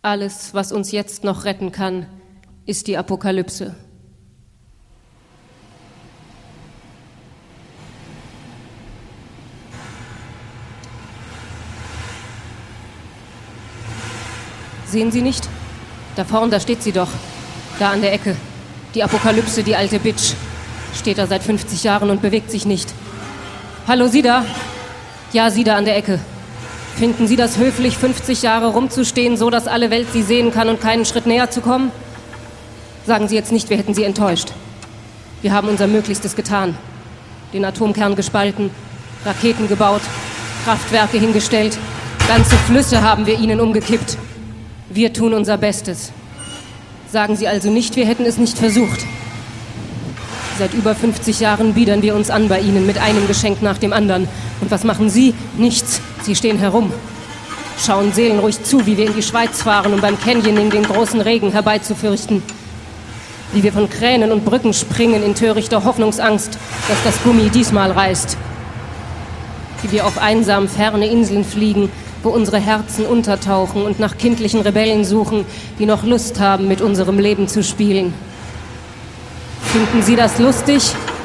Alles, was uns jetzt noch retten kann, ist die Apokalypse. Sehen Sie nicht? Da vorn, da steht sie doch. Da an der Ecke. Die Apokalypse, die alte Bitch. Steht da seit 50 Jahren und bewegt sich nicht. Hallo, Sie da? Ja, Sie da an der Ecke. Finden Sie das höflich, 50 Jahre rumzustehen, so dass alle Welt Sie sehen kann und keinen Schritt näher zu kommen? Sagen Sie jetzt nicht, wir hätten Sie enttäuscht. Wir haben unser Möglichstes getan. Den Atomkern gespalten, Raketen gebaut, Kraftwerke hingestellt. Ganze Flüsse haben wir Ihnen umgekippt. Wir tun unser Bestes. Sagen Sie also nicht, wir hätten es nicht versucht. Seit über 50 Jahren biedern wir uns an bei Ihnen mit einem Geschenk nach dem anderen. Und was machen Sie? Nichts. Sie stehen herum. Schauen seelenruhig zu, wie wir in die Schweiz fahren, um beim Canyoning den großen Regen herbeizufürchten. Wie wir von Kränen und Brücken springen in törichter Hoffnungsangst, dass das Gummi diesmal reißt. Wie wir auf einsam ferne Inseln fliegen, wo unsere Herzen untertauchen und nach kindlichen Rebellen suchen, die noch Lust haben, mit unserem Leben zu spielen. Finden Sie das lustig?